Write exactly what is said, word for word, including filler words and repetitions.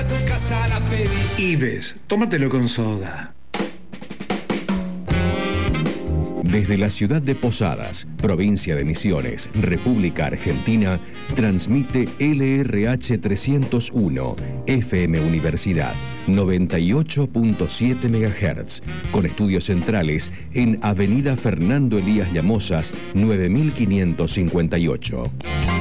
tu casa la pedís. Ives, tómatelo con soda. Desde la ciudad de Posadas, provincia de Misiones, República Argentina, transmite L R H trescientos uno, F M Universidad, noventa y ocho punto siete megahertz, con estudios centrales en Avenida Fernando Elías Llamosas, nueve mil quinientos cincuenta y ocho.